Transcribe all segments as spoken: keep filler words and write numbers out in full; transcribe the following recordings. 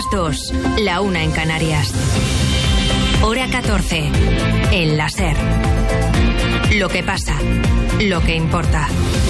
dos, la una en Canarias. Hora catorce, en la SER. Lo que pasa, lo que importa.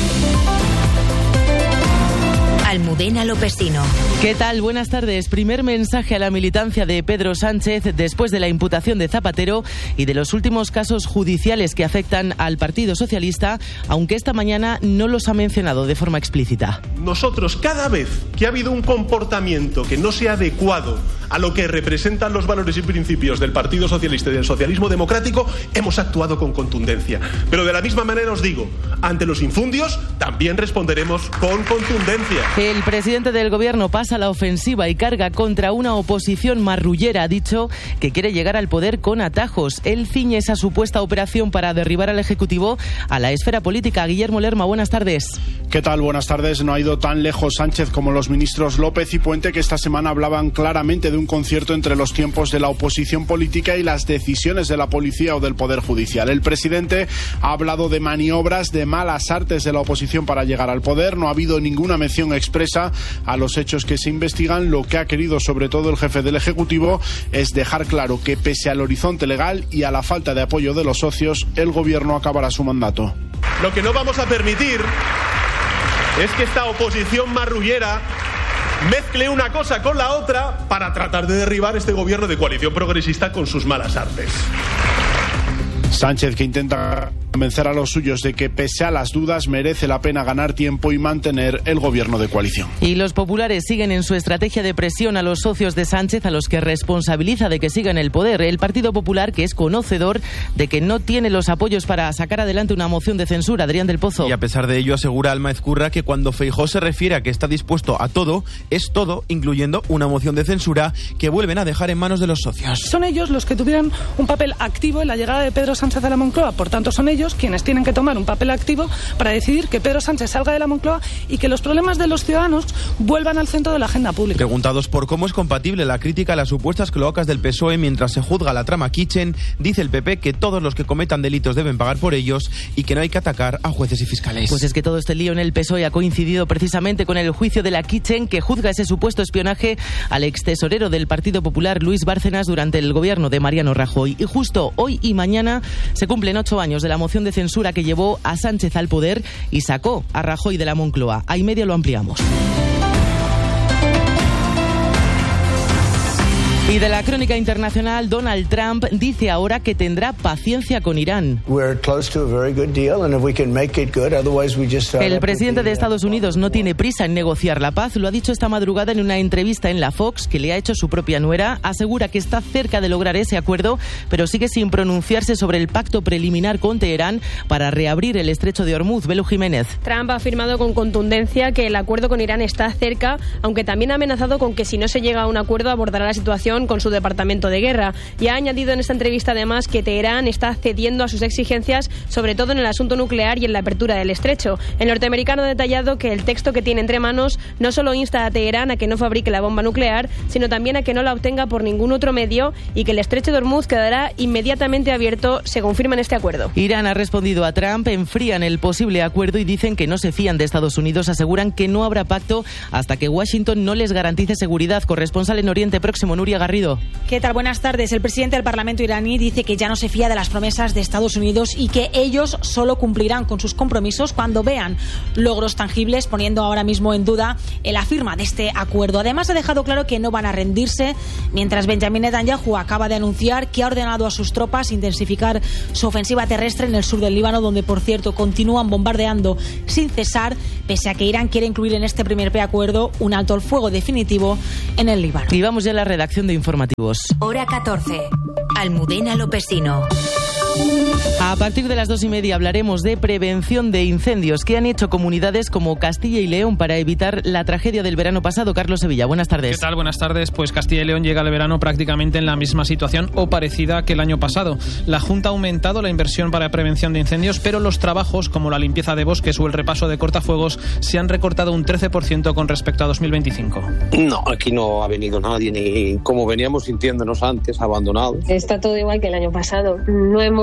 Almudena Lopesino. ¿Qué tal? Buenas tardes. Primer mensaje a la militancia de Pedro Sánchez después de la imputación de Zapatero y de los últimos casos judiciales que afectan al Partido Socialista, aunque esta mañana no los ha mencionado de forma explícita. Nosotros, cada vez que ha habido un comportamiento que no sea adecuado a lo que representan los valores y principios del Partido Socialista y del socialismo democrático, hemos actuado con contundencia. Pero de la misma manera os digo, ante los infundios también responderemos con contundencia. El presidente del gobierno pasa a la ofensiva y carga contra una oposición marrullera. Ha dicho que quiere llegar al poder con atajos. Él ciñe esa supuesta operación para derribar al Ejecutivo a la esfera política. Guillermo Lerma, buenas tardes. ¿Qué tal? Buenas tardes. No ha ido tan lejos Sánchez como los ministros López y Puente, que esta semana hablaban claramente de un concierto entre los tiempos de la oposición política y las decisiones de la policía o del Poder Judicial. El presidente ha hablado de maniobras, de malas artes de la oposición para llegar al poder. No ha habido ninguna mención expresa a los hechos que se investigan. Lo que ha querido sobre todo el jefe del Ejecutivo es dejar claro que pese al horizonte legal y a la falta de apoyo de los socios, el gobierno acabará su mandato. Lo que no vamos a permitir es que esta oposición marrullera mezcle una cosa con la otra para tratar de derribar este gobierno de coalición progresista con sus malas artes. Sánchez, que intenta convencer a los suyos de que pese a las dudas merece la pena ganar tiempo y mantener el gobierno de coalición. Y los populares siguen en su estrategia de presión a los socios de Sánchez, a los que responsabiliza de que sigan el poder. El Partido Popular, que es conocedor de que no tiene los apoyos para sacar adelante una moción de censura. Adrián del Pozo. Y a pesar de ello asegura Alma Ezcurra que cuando Feijóo se refiere a que está dispuesto a todo, es todo, incluyendo una moción de censura que vuelven a dejar en manos de los socios. Son ellos los que tuvieron un papel activo en la llegada de Pedro Sánchez a la Moncloa, por tanto son ellos quienes tienen que tomar un papel activo para decidir que Pedro Sánchez salga de la Moncloa y que los problemas de los ciudadanos vuelvan al centro de la agenda pública. Preguntados por cómo es compatible la crítica a las supuestas cloacas del P S O E mientras se juzga la trama Kitchen, dice el P P que todos los que cometan delitos deben pagar por ellos y que no hay que atacar a jueces y fiscales. Pues es que todo este lío en el P S O E ha coincidido precisamente con el juicio de la Kitchen, que juzga ese supuesto espionaje al extesorero del Partido Popular, Luis Bárcenas, durante el gobierno de Mariano Rajoy. Y justo hoy y mañana se cumplen ocho años de la moción de censura que llevó a Sánchez al poder y sacó a Rajoy de la Moncloa. A y media lo ampliamos. Y de la crónica internacional, Donald Trump dice ahora que tendrá paciencia con Irán. El presidente de Estados Unidos no tiene prisa en negociar la paz. Lo ha dicho esta madrugada en una entrevista en la Fox que le ha hecho su propia nuera. Asegura que está cerca de lograr ese acuerdo, pero sigue sin pronunciarse sobre el pacto preliminar con Teherán para reabrir el estrecho de Hormuz. Belu Jiménez. Trump ha afirmado con contundencia que el acuerdo con Irán está cerca, aunque también ha amenazado con que si no se llega a un acuerdo abordará la situación con su departamento de guerra. Y ha añadido en esta entrevista además que Teherán está cediendo a sus exigencias, sobre todo en el asunto nuclear y en la apertura del estrecho. El norteamericano ha detallado que el texto que tiene entre manos no solo insta a Teherán a que no fabrique la bomba nuclear, sino también a que no la obtenga por ningún otro medio y que el estrecho de Hormuz quedará inmediatamente abierto según firman este acuerdo. Irán ha respondido a Trump, enfrían el posible acuerdo y dicen que no se fían de Estados Unidos. Aseguran que no habrá pacto hasta que Washington no les garantice seguridad. Corresponsal en Oriente Próximo, Nuria Garrido. ¿Qué tal? Buenas tardes. El presidente del Parlamento iraní dice que ya no se fía de las promesas de Estados Unidos y que ellos solo cumplirán con sus compromisos cuando vean logros tangibles, poniendo ahora mismo en duda la firma de este acuerdo. Además, ha dejado claro que no van a rendirse, mientras Benjamin Netanyahu acaba de anunciar que ha ordenado a sus tropas intensificar su ofensiva terrestre en el sur del Líbano, donde, por cierto, continúan bombardeando sin cesar, pese a que Irán quiere incluir en este primer preacuerdo un alto al fuego definitivo en el Líbano. Y vamos ya a la redacción de informativos. Hora catorce. Almudena Lopesino. A partir de las dos y media hablaremos de prevención de incendios que han hecho comunidades como Castilla y León para evitar la tragedia del verano pasado. Carlos Sevilla, buenas tardes. ¿Qué tal? Buenas tardes. Pues Castilla y León llega al verano prácticamente en la misma situación o parecida que el año pasado. La Junta ha aumentado la inversión para prevención de incendios, pero los trabajos como la limpieza de bosques o el repaso de cortafuegos se han recortado un trece por ciento con respecto a dos mil veinticinco. No, aquí no ha venido nadie, ni como veníamos sintiéndonos antes, abandonados. Está todo igual que el año pasado. No hemos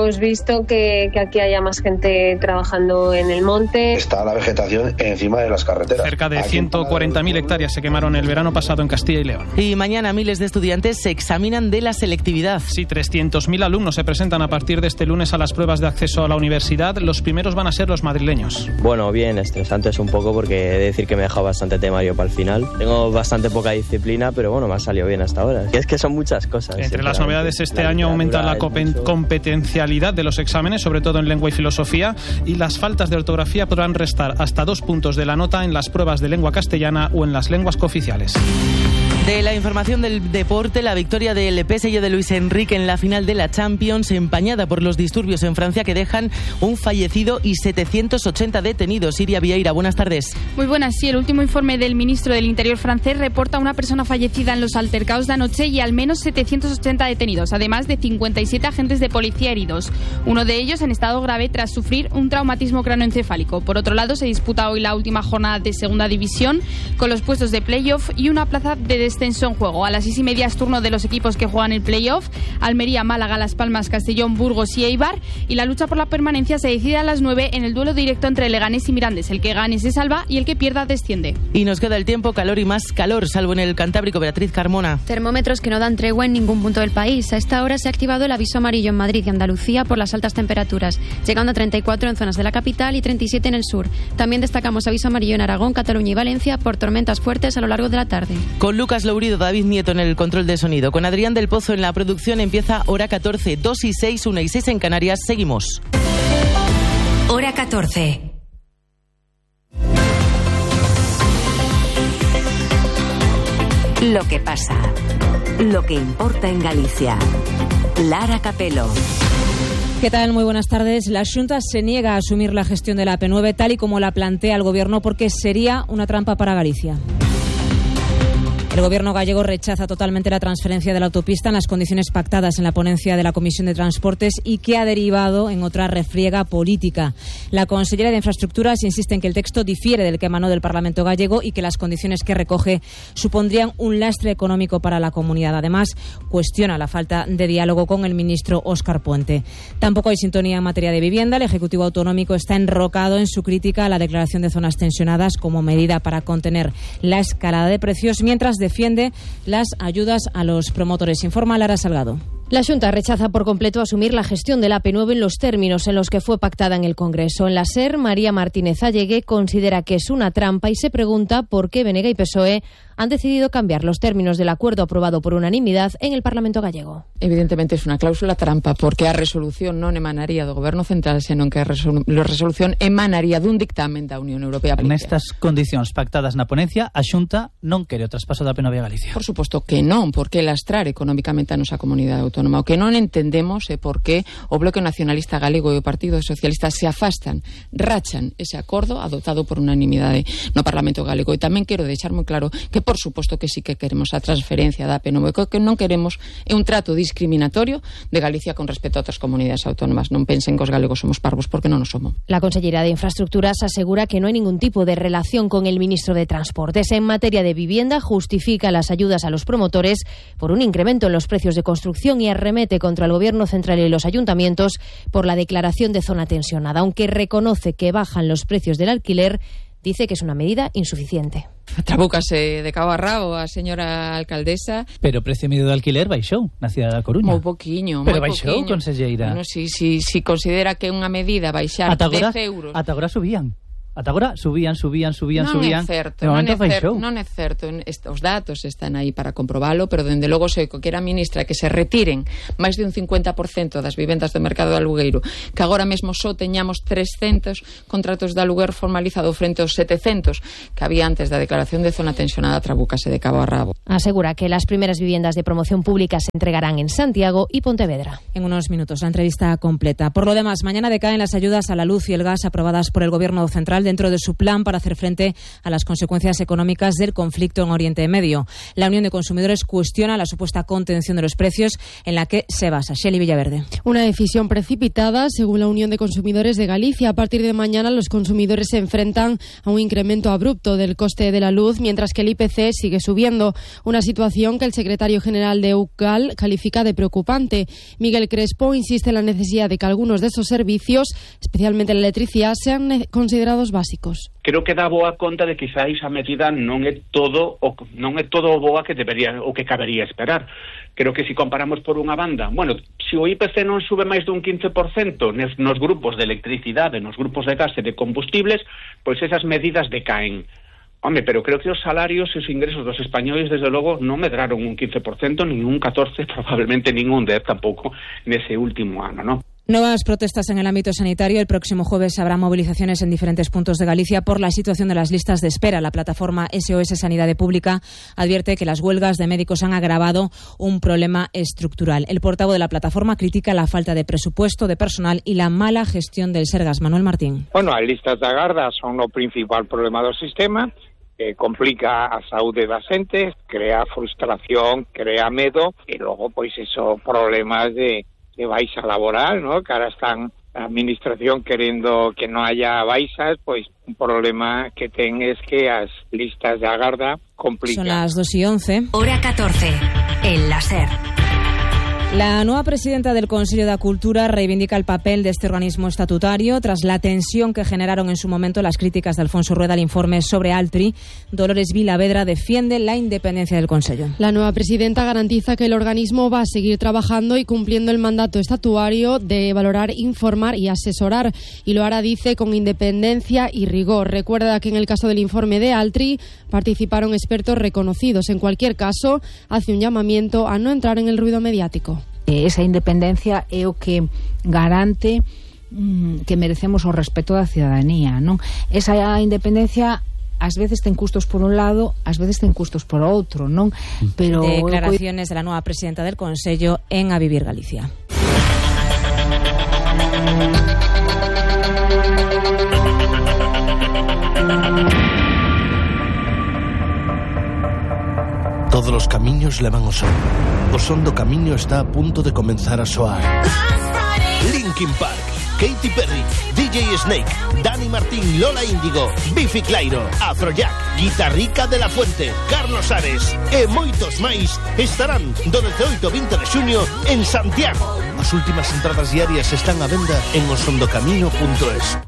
hemos visto que, que aquí haya más gente trabajando en el monte. Está la vegetación encima de las carreteras. Cerca de ciento cuarenta mil hectáreas se quemaron el verano pasado en Castilla y León. Y mañana miles de estudiantes se examinan de la selectividad. Sí, trescientos mil alumnos se presentan a partir de este lunes a las pruebas de acceso a la universidad. Los primeros van a ser los madrileños. Bueno, bien, estresantes un poco porque he de decir que me he dejado bastante temario para el final. Tengo bastante poca disciplina, pero bueno, me ha salido bien hasta ahora. Y es que son muchas cosas. Entre las novedades este año aumenta la mucho... competencialidad de los exámenes, sobre todo en lengua y filosofía, y las faltas de ortografía podrán restar hasta dos puntos de la nota en las pruebas de lengua castellana o en las lenguas cooficiales. De la información del deporte, la victoria del P S G de Luis Enrique en la final de la Champions, empañada por los disturbios en Francia que dejan un fallecido y setecientos ochenta detenidos. Iria Vieira, buenas tardes. Muy buenas, sí. El último informe del ministro del Interior francés reporta una persona fallecida en los altercados de anoche y al menos setecientos ochenta detenidos, además de cincuenta y siete agentes de policía heridos. Uno de ellos en estado grave tras sufrir un traumatismo cranoencefálico. Por otro lado, se disputa hoy la última jornada de Segunda División con los puestos de playoff y una plaza de descenso en juego. A las seis y media es turno de los equipos que juegan el playoff: Almería, Málaga, Las Palmas, Castellón, Burgos y Eibar. Y la lucha por la permanencia se decide a las nueve en el duelo directo entre Leganés y Mirandés. El que gane se salva y el que pierda desciende. Y nos queda el tiempo, calor y más calor, salvo en el Cantábrico. Beatriz Carmona. Termómetros que no dan tregua en ningún punto del país. A esta hora se ha activado el aviso amarillo en Madrid y Andalucía por las altas temperaturas, llegando a treinta y cuatro en zonas de la capital y treinta y siete en el sur. También destacamos aviso amarillo en Aragón, Cataluña y Valencia por tormentas fuertes a lo largo de la tarde. Con Lucas Lourido, David Nieto en el control de sonido, con Adrián del Pozo en la producción, empieza Hora catorce, dos y seis, una y seis en Canarias. Seguimos. Hora catorce. Lo que pasa, lo que importa en Galicia. Lara Capelo. ¿Qué tal? Muy buenas tardes. La Xunta se niega a asumir la gestión de la A P nueve tal y como la plantea el Gobierno porque sería una trampa para Galicia. El Gobierno gallego rechaza totalmente la transferencia de la autopista en las condiciones pactadas en la ponencia de la Comisión de Transportes y que ha derivado en otra refriega política. La consellera de Infraestructuras insiste en que el texto difiere del que emanó del Parlamento gallego y que las condiciones que recoge supondrían un lastre económico para la comunidad. Además, cuestiona la falta de diálogo con el ministro Óscar Puente. Tampoco hay sintonía en materia de vivienda. El Ejecutivo Autonómico está enrocado en su crítica a la declaración de zonas tensionadas como medida para contener la escalada de precios, mientras defiende las ayudas a los promotores. Informa Lara Salgado. La Xunta rechaza por completo asumir la gestión de la A P nueve en los términos en los que fue pactada en el Congreso. En la SER, María Martínez Allegue considera que es una trampa y se pregunta por qué B N G y P S O E han decidido cambiar los términos del acuerdo aprobado por unanimidad en el Parlamento gallego. Evidentemente es una cláusula trampa porque a resolución non emanaría do Goberno Central, senón que a resolu- a resolución emanaría dun dictamen da Unión Europea. Nestas condicións pactadas na ponencia, a Xunta non quere o traspaso da A P nueve a Galicia. Por suposto que non, porque lastrar económicamente a nosa comunidade autónoma. O que non entendemos é por que o Bloque Nacionalista Galego e o Partido Socialista se afastan, rachan ese acordo adoptado por unanimidade no Parlamento Galego. E tamén quero deixar moi claro que por suposto que sí que queremos a transferencia da A P nueve. O que non queremos é un trato discriminatorio de Galicia con respecto a outras comunidades autónomas. Non pensen que os galegos somos parvos, porque non o somos. La consellera de Infraestructuras asegura que no hay ningún tipo de relación con el ministro de Transportes. En materia de vivienda, justifica las ayudas a los promotores por un incremento en los precios de construcción y arremete contra el Gobierno central y los ayuntamientos por la declaración de zona tensionada. Aunque reconoce que bajan los precios del alquiler, dice que es una medida insuficiente. Trabúcase de cabo a rabo a señora alcaldesa. Pero o precio medio do alquiler baixou na cidade da Coruña. Moi poquiño, Pero moi baixou, poquiño. conselleira. Bueno, si, si, si considera que é unha medida baixar ata agora, dez euros. Ata agora subían. Ata agora subían, subían, subían, non subían. É certo, de non momento é certo, baixou. non é certo. Os datos están aí para comprobalo, pero dende logo sei que era ministra que se retiren máis de un cincuenta por cento das vivendas do mercado de alugueiro, que agora mesmo só teñamos trescentos contratos de aluguer formalizado frente aos setecentos que había antes da declaración de zona tensionada. Trabúcase de cabo a rabo. Asegura que las primeras viviendas de promoción pública se entregarán en Santiago y Pontevedra. En unos minutos la entrevista completa. Por lo demás, mañana decaen las ayudas a la luz y el gas aprobadas por el Gobierno Central dentro de su plan para hacer frente a las consecuencias económicas del conflicto en Oriente Medio. La Unión de Consumidores cuestiona la supuesta contención de los precios en la que se basa. Shelly Villaverde. Una decisión precipitada, según la Unión de Consumidores de Galicia. A partir de mañana los consumidores se enfrentan a un incremento abrupto del coste de la luz, mientras que el I P C sigue subiendo. Una situación que el secretario general de U C A L califica de preocupante. Miguel Crespo insiste en la necesidad de que algunos de esos servicios, especialmente la electricidad, sean considerados básicos. Creo que dá boa conta de que quizá esa medida non é todo o non é todo o boa que debería o que cabería esperar. Creo que se si comparamos por unha banda, bueno, se o I P C non sube máis dun quince por cento nos, nos grupos de electricidade, nos grupos de gas e de combustibles, pois esas medidas decaen. Home, pero creo que os salarios e os ingresos dos españoles, desde logo, non medraron un quince por cento, nin un catorce por ciento, probablemente nin un dez por ciento tampouco nese último ano, non? Nuevas protestas en el ámbito sanitario. El próximo jueves habrá movilizaciones en diferentes puntos de Galicia por la situación de las listas de espera. La plataforma S O S Sanidade Pública advierte que las huelgas de médicos han agravado un problema estructural. El portavoz de la plataforma critica la falta de presupuesto, de personal y la mala gestión del Sergas. Manuel Martín. Bueno, as listas de agarda son o principal problema do sistema, que complica a saúde da xente, crea frustración, crea medo e logo pois esos problemas de de baixa laboral, ¿no? Que ahora están a administración querendo que non haya baixas, pois un problema que ten es que as listas de agarda complican. Son las dos y once. Hora catorce, el láser. La nueva presidenta del Consejo de Cultura reivindica el papel de este organismo estatutario tras la tensión que generaron en su momento las críticas de Alfonso Rueda al informe sobre Altri. Dolores Vilavedra defiende la independencia del Consejo. La nueva presidenta garantiza que el organismo va a seguir trabajando y cumpliendo el mandato estatuario de valorar, informar y asesorar, y lo hará, dice, con independencia y rigor. Recuerda que en el caso del informe de Altri participaron expertos reconocidos. En cualquier caso, hace un llamamiento a no entrar en el ruido mediático. Esa independencia é o que garante mm, que merecemos o respeto da ciudadanía, non? Esa independencia ás veces ten custos por un lado, ás veces ten custos por outro, non? Pero declaraciones de la nueva presidenta del Consello en A Vivir Galicia. Todos los camiños levan ao son. O son do camiño está a punto de comenzar a soar. Linkin Park, Katy Perry, D J Snake, Dani Martín, Lola Índigo, Bifi Clyro, Afrojack, Guitarrica de la Fuente, Carlos Ares e moitos máis estarán do dezaoito ao vinte de xuño en Santiago. As últimas entradas diarias están á venda en osondocamiño punto es.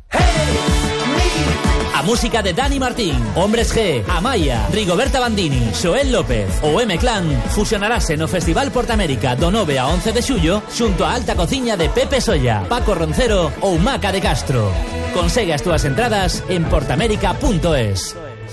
A música de Dani Martín, Hombres G, Amaya, Rigoberta Bandini, Xoel López ou M-Clan fusionarase no Festival Portamérica do nove a once de xullo xunto a Alta Cociña de Pepe Solla, Paco Roncero ou Maca de Castro. Consegue as túas entradas en portamérica punto es.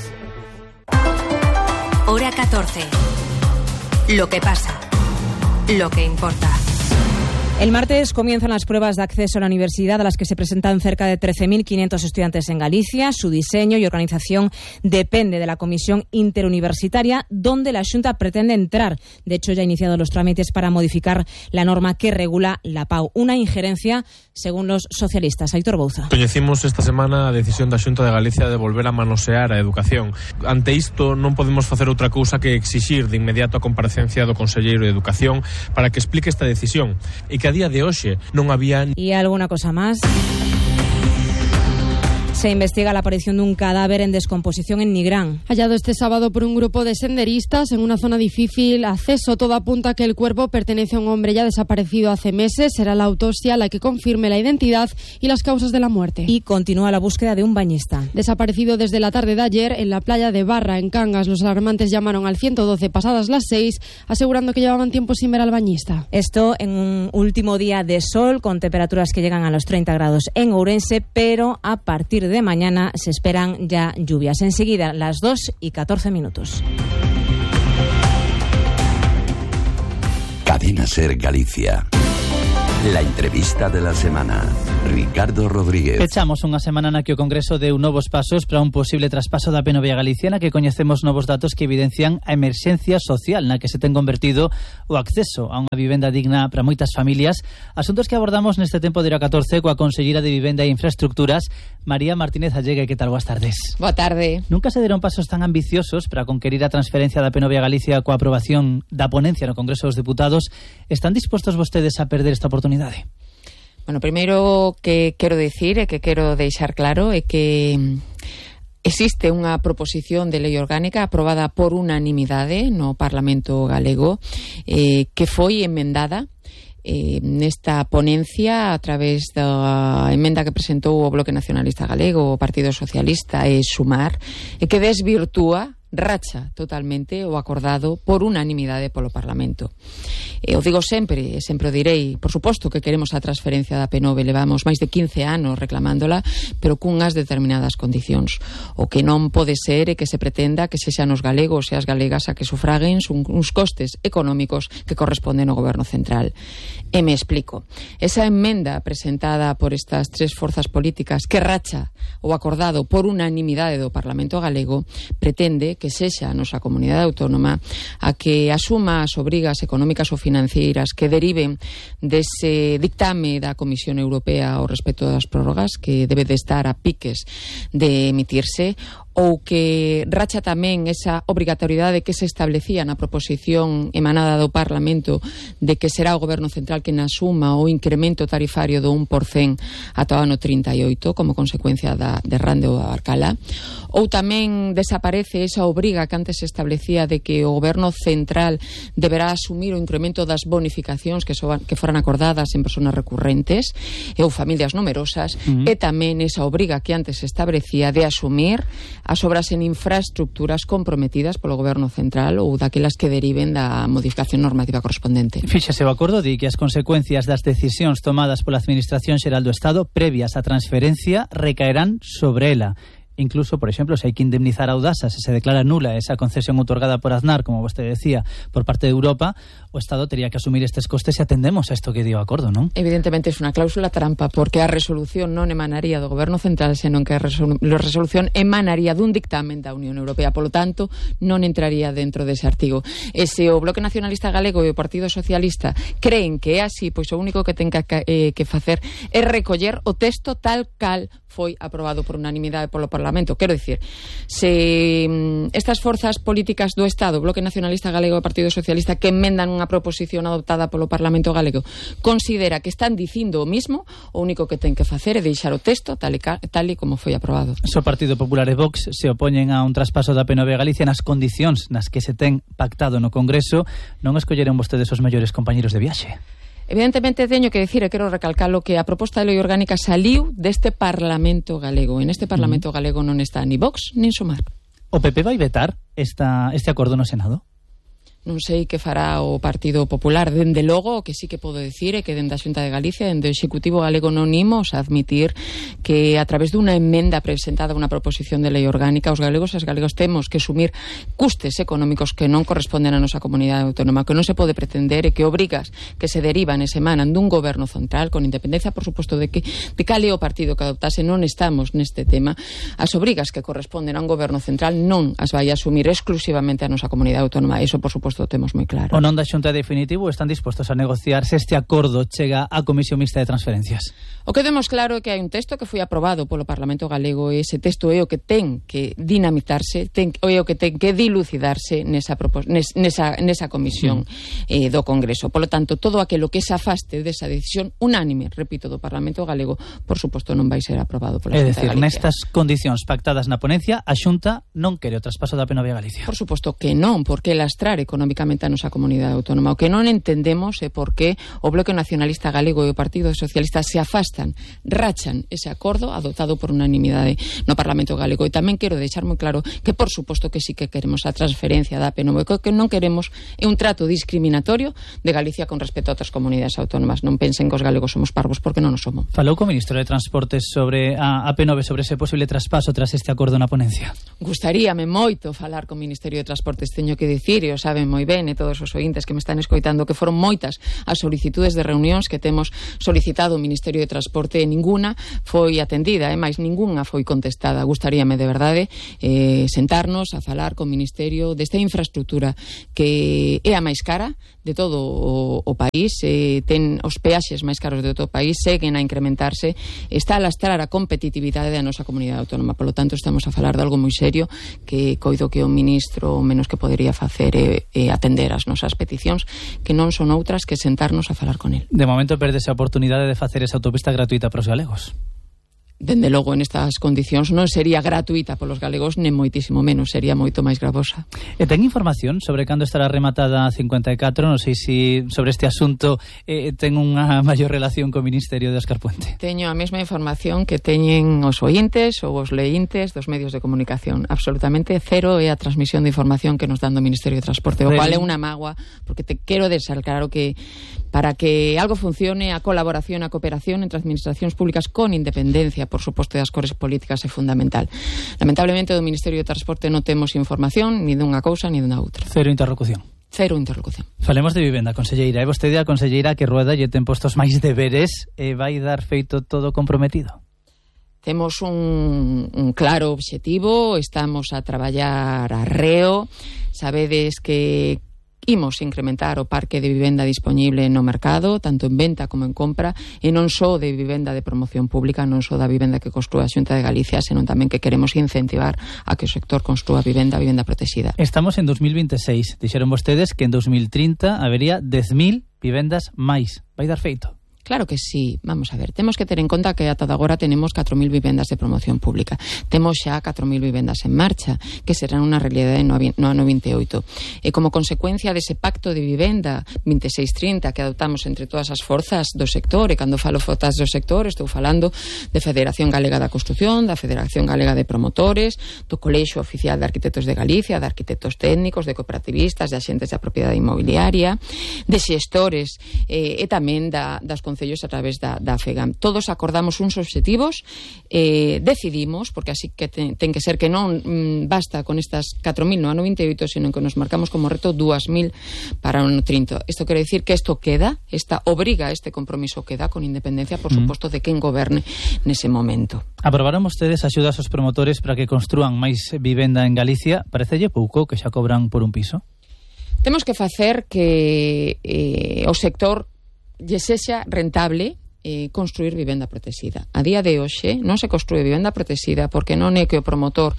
Hora catorce. Lo que pasa. Lo que importa. El martes comienzan las pruebas de acceso a la universidad, a las que se presentan cerca de trece mil quinientos estudiantes en Galicia. Su diseño y organización depende de la Comisión Interuniversitaria, donde la Xunta pretende entrar. De hecho, ya ha iniciado los trámites para modificar la norma que regula la P A U. Una injerencia, según los socialistas. Aitor Bouza. Coñecimos esta semana a decisión da Xunta de Galicia de volver a manosear a educación. Ante isto, non podemos facer outra cousa que exixir de inmediato a comparecencia do Conselleiro de Educación para que explique esta decisión e que a día de hoxe non había... ¿Y alguna cosa más? Se investiga la aparición de un cadáver en descomposición en Nigrán. Hallado este sábado por un grupo de senderistas en una zona difícil acceso, todo apunta a que el cuerpo pertenece a un hombre ya desaparecido hace meses. Será la autopsia la que confirme la identidad y las causas de la muerte. Y continúa la búsqueda de un bañista. Desaparecido desde la tarde de ayer en la playa de Barra, en Cangas. Los alarmantes llamaron al ciento doce pasadas las seis, asegurando que llevaban tiempo sin ver al bañista. Esto en un último día de sol, con temperaturas que llegan a los treinta grados en Ourense, pero a partir de mañana se esperan ya lluvias. Enseguida, las dos y catorce minutos. Cadena Ser Galicia. La entrevista de la semana. Ricardo Rodríguez. Pechamos unha semana na que o Congreso deu novos pasos para un posible traspaso da Penovia Galiciana, que coñecemos novos datos que evidencian a emerxencia social na que se ten convertido o acceso a unha vivenda digna para moitas familias. Asuntos que abordamos neste tempo de hora catorce coa conselleira de Vivenda e Infraestructuras, María Martínez Allegue. Que tal? Boas tardes. Boa tarde. Nunca se deron pasos tan ambiciosos para conquerir a transferencia da Penovia Galicia coa aprobación da ponencia no Congreso dos Deputados. Están dispostos vostedes a perder esta oportunidade? Bueno, primeiro que quero dicir e que quero deixar claro é que existe unha proposición de lei orgánica aprobada por unanimidade no Parlamento galego eh, que foi emendada eh, nesta ponencia a través da emenda que presentou o Bloque Nacionalista Galego, o Partido Socialista e Sumar, e que desvirtúa, racha totalmente o acordado por unanimidade polo Parlamento. E o digo sempre, e sempre o direi, por suposto que queremos a transferencia da P nove, levamos máis de quince anos reclamándola, pero cunhas determinadas condicións. O que non pode ser é que se pretenda que sexan os galegos e as galegas a que sufraguen uns costes económicos que corresponden ao Goberno Central. E me explico. Esa emenda presentada por estas tres forzas políticas que racha o acordado por unanimidade do Parlamento galego pretende que sexa a nosa comunidade autónoma a que asuma as obrigas económicas ou financeiras que deriven dese dictame da Comisión Europea ao respecto das prórrogas, que debe de estar a piques de emitirse, ou que racha tamén esa obrigatoriedade que se establecía na proposición emanada do Parlamento de que será o Goberno Central quen asuma o incremento tarifario do un por cento ata o ano trinta e oito como consecuencia da derrame do Arcala, ou tamén desaparece esa obriga que antes se establecía de que o Goberno Central deberá asumir o incremento das bonificacións que, so, que foran acordadas en persoas recurrentes ou familias numerosas, uh-huh. e tamén esa obriga que antes se establecía de asumir as obras en infraestructuras comprometidas polo Goberno Central ou daquelas que deriven da modificación normativa correspondente. Fíxese, o acordo di que as consecuencias das decisións tomadas pola Administración Xeral do Estado previas á transferencia recaerán sobre ela. Incluso, por exemplo, se hai que indemnizar a Audasa se se declara nula esa concesión outorgada por Aznar, como vostede decía, por parte de Europa, o Estado tería que asumir estes costes se atendemos a isto que dio o acordo, non? Evidentemente é unha cláusula trampa, porque a resolución non emanaría do Goberno Central, senón que a resolu- a resolución emanaría dun dictamen da Unión Europea, polo tanto, non entraría dentro dese artigo. E se o Bloque Nacionalista Galego e o Partido Socialista creen que é así, pois o único que ten que, eh, que facer é recoller o texto tal cal foi aprobado por unanimidade polo Parlamento. Quero dicir, se mm, estas forzas políticas do Estado, Bloque Nacionalista Galego e Partido Socialista, que enmendan unha proposición adoptada polo Parlamento Galego, considera que están dicindo o mismo, o único que ten que facer é deixar o texto tal e, ca, tal e como foi aprobado. So Partido Popular e Vox se opoñen a un traspaso da Penovia Galicia nas condicións nas que se ten pactado no Congreso. Non escolleron vostedes os mellores compañeros de viaxe? Evidentemente teño que decir, e quero recalcalo, que a proposta de lei orgánica saliu deste Parlamento galego. En este Parlamento uh-huh. galego non está ni Vox nin Sumar. O P P vai vetar esta, este acordo no Senado? Non sei que fará o Partido Popular. Dende logo, o que sí que podo decir é que dende a Xunta de Galicia, dende o Executivo galego, non imos a admitir que a través dunha emenda presentada unha proposición de lei orgánica os galegos e as galegos temos que asumir custes económicos que non corresponden á nosa comunidade autónoma, que non se pode pretender e que obrigas que se derivan e se emanan dun goberno central, con independencia, por suposto, de que de cal é o partido que adoptase, non estamos neste tema. As obrigas que corresponden a un goberno central non as vai a asumir exclusivamente a nosa comunidade autónoma. Eso, por suposto, o temos moi claro. O non da Xunta definitivo, están dispostos a negociar se este acordo chega á Comisión Mixta de Transferencias? O que temos claro é que hai un texto que foi aprobado polo Parlamento galego e ese texto é o que ten que dinamitarse, ten, é o que ten que dilucidarse nesa, propos, nesa, nesa comisión eh, do Congreso. Polo tanto, todo aquilo que se afaste desa decisión unánime, repito, do Parlamento galego, por suposto non vai ser aprobado pola Xunta de Galicia. É dicir, nestas condicións pactadas na ponencia, a Xunta non quere o traspaso da Penovia Galicia. Por suposto que non, porque lastrar económicamente a nosa comunidade autónoma. O que non entendemos é por que o Bloque Nacionalista Galego e o Partido Socialista se afastan, rachan ese acordo adoptado por unanimidade no Parlamento Galego. E tamén quero deixar moi claro que, por suposto, que sí que queremos a transferencia da P nove. O que non queremos é un trato discriminatorio de Galicia con respecto a outras comunidades autónomas. Non pensen que os galegos somos parvos, porque non o somos. Falou co Ministro de Transportes sobre a P nove, sobre ese posible traspaso tras este acordo na ponencia? Gustaríame moito falar co Ministerio de Transportes, teño que dicir, e o saben moi ben, e todos os ointes que me están escoitando, que foron moitas as solicitudes de reunións que temos solicitado o Ministerio de Transporte, e ninguna foi atendida, e máis ningunha foi contestada. Gustaríame de verdade eh, sentarnos a falar co Ministerio desta infraestructura que é a máis cara de todo o, o país, eh, ten os peaxes máis caros de todo o país, seguen a incrementarse, está a lastrar a competitividade da nosa comunidade autónoma. Por lo tanto, estamos a falar de algo moi serio que coido que o ministro menos que podería facer é, é atender as nosas peticións, que non son outras que sentarnos a falar con el. De momento perdese a oportunidade de facer esa autopista gratuita para os galegos. Dende logo, en estas condicións non sería gratuita polos galegos, nem moitísimo menos, sería moito máis gravosa. E ten información sobre cando estará rematada a cincuenta e catro? Non sei se sobre este asunto eh, ten unha maior relación co Ministerio de Óscar Puente. Teño a mesma información que teñen os ointes ou os leíntes dos medios de comunicación. Absolutamente cero é a transmisión de información que nos dan do Ministerio de Transporte, o cual é unha mágoa, porque te quero deixar claro que para que algo funcione, a colaboración, a cooperación entre administracións públicas con independencia, por suposto, das cores políticas é fundamental. Lamentablemente, do Ministerio de Transporte non temos información ni dunha cousa ni dunha outra. Cero interlocución. Cero interlocución. Falemos de vivenda, conselleira. É vostede a conselleira que rueda e ten postos máis deberes e vai dar feito todo comprometido? Temos un, un claro obxectivo, estamos a traballar a reo. Sabedes que imos incrementar o parque de vivenda disponible no mercado, tanto en venta como en compra, e non só de vivenda de promoción pública, non só da vivenda que construa a Xunta de Galicia, senón tamén que queremos incentivar a que o sector construa vivenda, vivenda protegida. Estamos en dos mil veintiséis. Dixeron vostedes que en dos mil trinta habería dez mil vivendas máis. Vai dar feito? Claro que sí, vamos a ver, temos que ter en conta que ata agora tenemos catro mil vivendas de promoción pública, temos xa catro mil vivendas en marcha, que serán unha realidade no ano vinte e oito, e como consecuencia dese pacto de vivenda veintiséis trinta que adoptamos entre todas as forzas do sector, e cando falo forzas do sector estou falando de Federación Galega da Construción, da Federación Galega de Promotores, do Colexio Oficial de Arquitectos de Galicia, de arquitectos técnicos, de cooperativistas, de axentes da propiedade inmobiliaria, de xestores eh, e tamén da, das concellos a través da, da FEGAM. Todos acordamos uns obxectivos, eh, decidimos, porque así que ten, ten que ser que non mm, basta con estas catro mil no ano vinte e oito, sino que nos marcamos como reto dúas mil para o ano trinta. Isto quere dicir que isto queda, esta obriga, este compromiso queda, con independencia, por suposto, de quen goberne nese momento. Aprobaron vostedes axudas aos promotores para que construan máis vivenda en Galicia. Parecelle pouco que xa cobran por un piso? Temos que facer que eh, o sector lle sexa rentable eh, construir vivenda protexida. A día de hoxe non se construe vivenda protexida porque non é que o promotor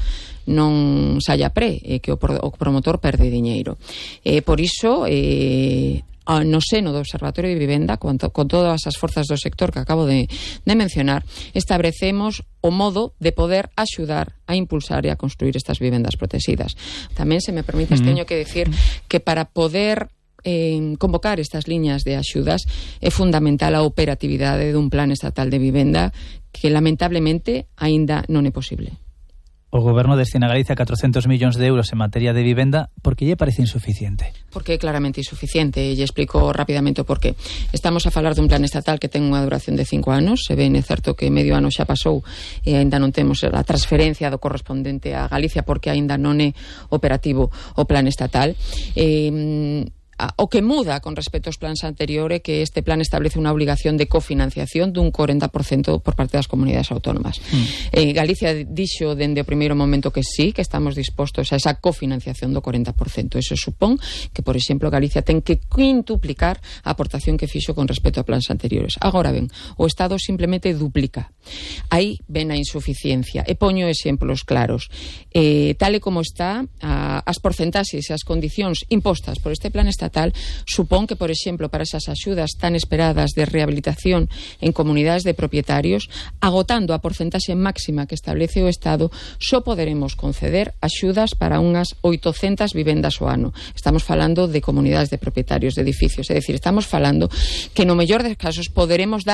non saia pre, é que o, o promotor perde diñeiro. Eh, por iso, eh, no seno do Observatorio de Vivenda, con, to, con todas as forzas do sector que acabo de, de mencionar, establecemos o modo de poder axudar a impulsar e a construir estas vivendas protegidas. Tamén, se me permites, mm. teño que decir que para poder en convocar estas liñas de axudas é fundamental a operatividade dun plan estatal de vivenda que lamentablemente aínda non é posible. O Goberno destina a Galicia catrocentos millóns de euros en materia de vivenda. Por que lle parece insuficiente? Porque é claramente insuficiente, e lle explico rapidamente o porqué. Estamos a falar dun plan estatal que ten unha duración de cinco anos, se ben é certo que medio ano xa pasou e aínda non temos a transferencia do correspondente a Galicia porque aínda non é operativo o plan estatal. Eh, O que muda con respecto aos plans anteriores é que este plan establece unha obligación de cofinanciación dun corenta por cento por parte das comunidades autónomas. Mm. Eh, Galicia dixo dende o primeiro momento que sí, que estamos dispostos a esa cofinanciación do corenta por cento. Eso supón que, por exemplo, Galicia ten que quintuplicar a aportación que fixo con respecto a plans anteriores. Agora ben, o Estado simplemente duplica. Aí ven a insuficiencia. E poño exemplos claros. Eh, tal e como está, a, as porcentaxes e as condicións impostas por este plan estatal supón que, por exemplo, para esas axudas tan esperadas de rehabilitación en comunidades de propietarios, agotando a porcentaxe máxima que establece o Estado, só poderemos conceder axudas para unhas oitocentas vivendas ao ano. Estamos falando de comunidades de propietarios de edificios, é dicir, estamos falando que no mellor dos casos poderemos dar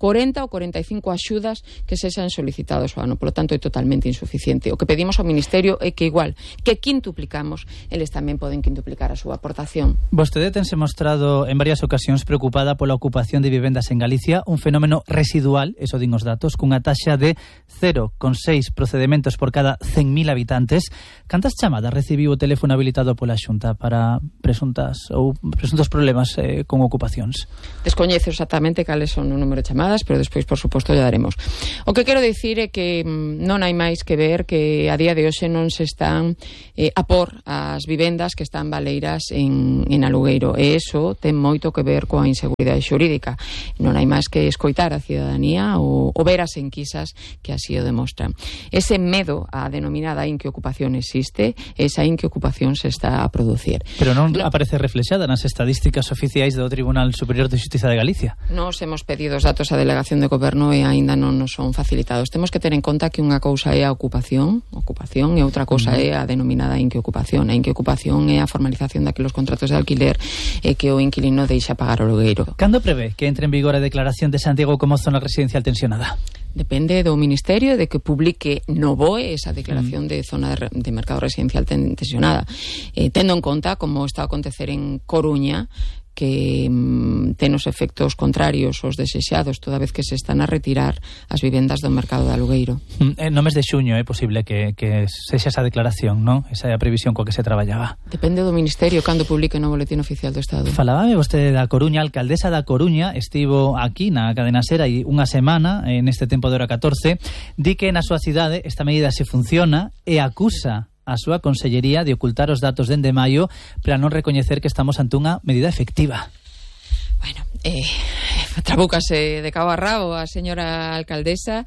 corenta ou corenta e cinco axudas que sexan solicitados ao ano. Polo tanto, é totalmente insuficiente. O que pedimos ao Ministerio é que igual que quintuplicamos, eles tamén poden quintuplicar a súa aportación. Vostede tense mostrado en varias ocasións preocupada pola ocupación de vivendas en Galicia, un fenómeno residual, eso din os datos, cunha taxa de cero coma seis procedementos por cada cen mil habitantes. Cantas chamadas recibiu o teléfono habilitado pola Xunta para presuntas ou presuntos problemas eh, con ocupacións? Descoñezo exactamente cales son o número de chamadas, pero despois, por suposto, lle daremos. O que quero dicir é que non hai máis que ver que a día de hoxe non se están eh, a por as vivendas que están baleiras en, en alugueiro, e iso ten moito que ver coa inseguridade xurídica. Non hai máis que escoitar a cidadanía ou, ou ver as enquisas que así o demostran. Ese medo á denominada inqueocupación existe, esa inqueocupación se está a producir. Pero non aparece reflexada nas estadísticas oficiais do Tribunal Superior de Xustiza de Galicia. Nos hemos pedido os datos á Delegación de Goberno e aínda non nos son facilitados. Temos que ter en conta que unha cousa é a ocupación, ocupación e outra cousa é a denominada inqueocupación. A inqueocupación é a formalización daqueles contratos de alquiler e que o inquilino deixa pagar o alugueiro. Cando prevé que entre en vigor a declaración de Santiago como zona residencial tensionada? Depende do Ministerio de que publique no B O E esa declaración mm. de zona de, de mercado residencial tensionada. Eh, tendo en conta, como está a acontecer en Coruña, que mm, ten os efectos contrarios aos desexados toda vez que se están a retirar as vivendas do mercado de alugueiro. Mm, no mes de xuño é posible que, que sexa esa declaración, non? Esa é a previsión coa que se traballaba. Depende do Ministerio cando publique no Boletín Oficial do Estado. Falábame vostede da Coruña, a alcaldesa da Coruña estivo aquí na cadena SER hai unha semana, en este tempo de hora catorce, di que na súa cidade esta medida se funciona e acusa a súa consellería de ocultar os datos dende maio para non recoñecer que estamos ante unha medida efectiva. Bueno, eh, trabúcase de cabo a rabo a señora alcaldesa.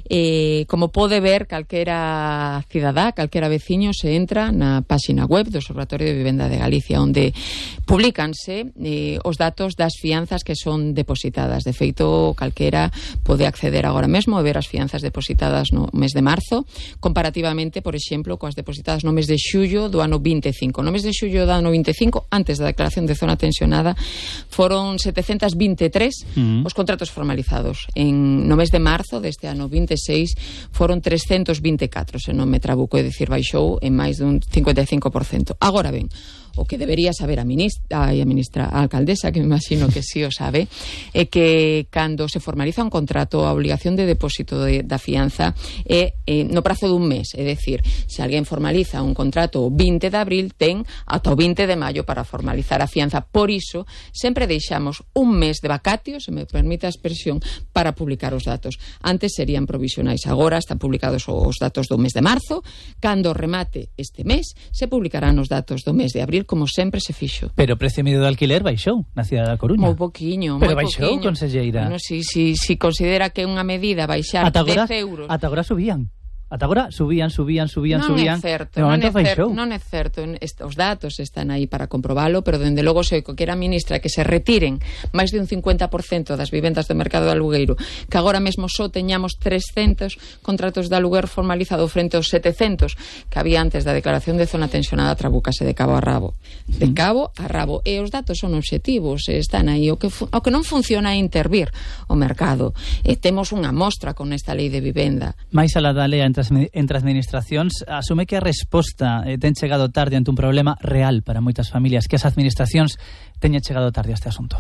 Eh, como pode ver calquera cidadá, calquera veciño, se entra na páxina web do Observatorio de Vivenda de Galicia, onde publicanse eh, os datos das fianzas que son depositadas. De feito, calquera pode acceder agora mesmo e ver as fianzas depositadas no mes de marzo, comparativamente, por exemplo, coas depositadas no mes de xullo do ano vinte e cinco. No mes de xullo do ano vinte e cinco, antes da declaración de zona tensionada, foron setecentos vinte e tres uh-huh. os contratos formalizados. En, no mes de marzo deste ano vinte e seis foron trescentos vinte e catro, se non me trabuco, é dicir, baixou en máis dun cincuenta e cinco por cento. Agora ben, o que debería saber a ministra, a ministra a alcaldesa, que me imagino que sí o sabe, é que cando se formaliza un contrato, a obligación de depósito de, da fianza é eh, no prazo dun mes, é dicir, se alguén formaliza un contrato o vinte de abril, ten ata o vinte de maio para formalizar a fianza. Por iso, sempre deixamos un mes de vacatio, se me permite a expresión, para publicar os datos. Antes serían provisionais, agora están publicados os datos do mes de marzo. Cando remate este mes, se publicarán os datos do mes de abril, como sempre se fixo. Pero o precio medio do alquiler baixou na cidade da Coruña. Moi poquiño, Pero moi baixou, poquiño. conselleira. Bueno, si, si, si considera que é unha medida baixar dez euros... Ata agora subían. Ata agora subían, subían, subían, non subían. É certo, non non, é certo non é certo. Os datos están aí para comprobalo, pero dende logo se que era ministra que se retiren máis de un cincuenta por cento das vivendas do mercado de alugueiro, que agora mesmo só teñamos trescentos contratos de aluguer formalizado frente aos setecentos que había antes da declaración de zona tensionada, trabúcase de cabo a rabo. De cabo a rabo. E os datos son obxectivos, están aí. O que, o que non funciona é intervir o mercado. E temos unha mostra con esta lei de vivenda. Mais alá da lei entre administracións, asume que a resposta eh, ten chegado tarde ante un problema real para moitas familias, que as administracións teñen chegado tarde a este asunto.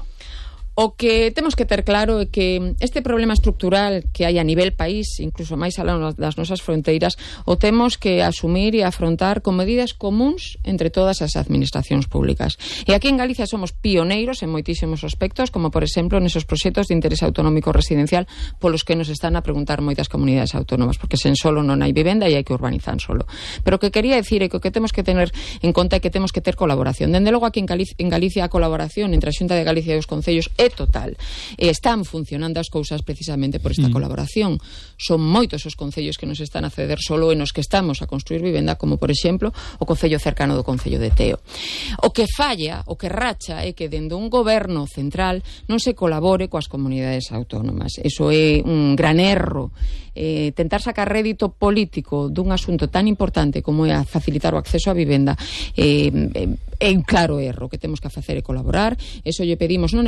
O que temos que ter claro é que este problema estructural que hai a nivel país, incluso máis alá das nosas fronteiras, o temos que asumir e afrontar con medidas comuns entre todas as administracións públicas. E aquí en Galicia somos pioneiros en moitísimos aspectos, como por exemplo nesos proxectos de interés autonómico residencial polos que nos están a preguntar moitas comunidades autónomas, porque sen solo non hai vivenda e hai que urbanizar solo. Pero o que quería decir é que o que temos que tener en conta é que temos que ter colaboración. Dende logo aquí en Galicia, en Galicia a colaboración entre a Xunta de Galicia e os concellos é total. E están funcionando as cousas precisamente por esta mm. colaboración. Son moitos os concellos que nos están a ceder solo e nos que estamos a construir vivenda, como por exemplo o concello cercano do concello de Teo. O que falla, o que racha é que dende un goberno central non se colabore coas comunidades autónomas. Eso é un gran erro. Eh, tentar sacar rédito político dun asunto tan importante como é a facilitar o acceso á vivenda eh, é un claro erro. O que temos que facer é colaborar. Eso lle pedimos non é que o pida Galicia,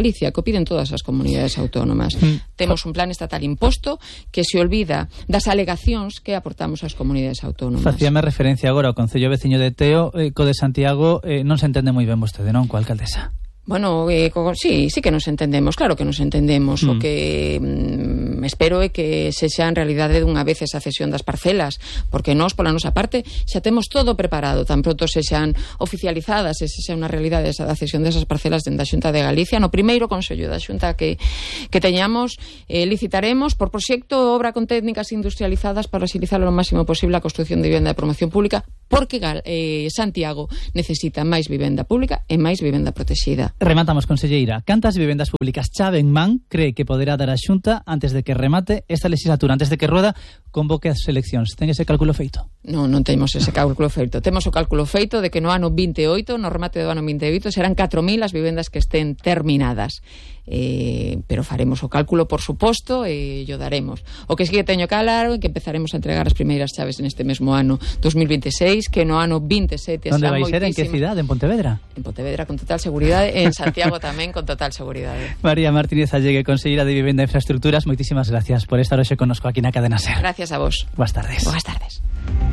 Galicia, que o piden todas as comunidades autónomas. Mm. Temos un plan estatal imposto que se olvida das alegacións que aportamos ás comunidades autónomas. Facíame referencia agora ao Concello veciño de Teo, eh, co de Santiago, eh, non se entende moi ben vostede, non, coa alcaldesa? Bueno, eh, sí, sí que nos entendemos, claro que nos entendemos. Mm. O que mm, espero é que se xa en realidade dunha vez esa cesión das parcelas, porque nós, pola nosa parte, xa temos todo preparado, tan pronto se xan oficializadas, e se xa unha realidade esa da cesión desas parcelas dende a Xunta de Galicia. No primeiro Consello da Xunta que, que teñamos, eh, licitaremos por proxecto obra con técnicas industrializadas para agilizar o máximo posible a construción de vivenda de promoción pública, porque eh, Santiago necesita máis vivenda pública e máis vivenda protexida. Rematamos, conselleira. Cantas vivendas públicas chave en man cree que poderá dar a Xunta antes de que remate esta legislatura, antes de que Rueda convoque as eleccións? Ten ese cálculo feito? Non, non temos ese cálculo feito. Temos o cálculo feito de que no ano vinte e oito, no remate do ano vinte e oito, serán catro mil as vivendas que estén terminadas. Eh, pero faremos o cálculo, por suposto, e yo daremos. O que sí que teño claro é que empezaremos a entregar as primeiras chaves en este mesmo ano dos mil vinte e seis, que no ano vinte e sete será moitísima. Onde vai ser? En que cidade? En Pontevedra? En Pontevedra, con total seguridade, en Santiago tamén, con total seguridade. María Martínez Allegue, conselleira de Vivenda e Infraestructuras, moitísimas gracias por estar hoxe connosco aquí na Cadena SER. Gracias a vos. Boas tardes. Boas tardes.